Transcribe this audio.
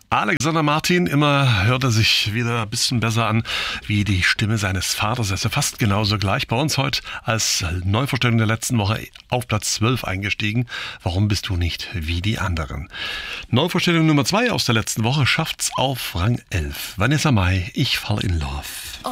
Alexander Martin, immer hört er sich wieder ein bisschen besser an wie die Stimme seines Vaters. Er ist ja fast genauso gleich. Bei uns heute als Neuvorstellung der letzten Woche auf Platz 12 eingestiegen. Warum bist du nicht wie die anderen? Neuvorstellung Nummer 2 aus der letzten Woche schafft's auf Rang 11. Vanessa Mai, ich fall in love.